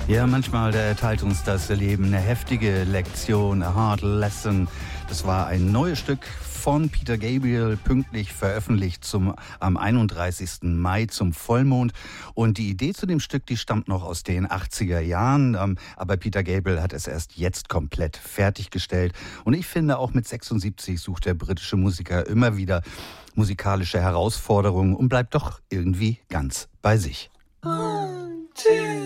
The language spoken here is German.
Ja, manchmal erteilt uns das Leben eine heftige Lektion, a hard lesson. Das war ein neues Stück von Peter Gabriel, pünktlich veröffentlicht am 31. Mai zum Vollmond. Und die Idee zu dem Stück, die stammt noch aus den 80er Jahren. Aber Peter Gabriel hat es erst jetzt komplett fertiggestellt. Und ich finde, auch mit 76 sucht der britische Musiker immer wieder musikalische Herausforderungen und bleibt doch irgendwie ganz bei sich. 1, 2